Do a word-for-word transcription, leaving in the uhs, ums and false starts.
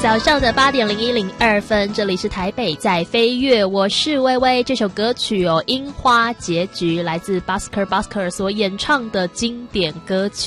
早上的八点零一零二分，这里是台北在飞跃，我是微微。这首歌曲哦，《樱花结局》来自 Busker Busker 所演唱的经典歌曲。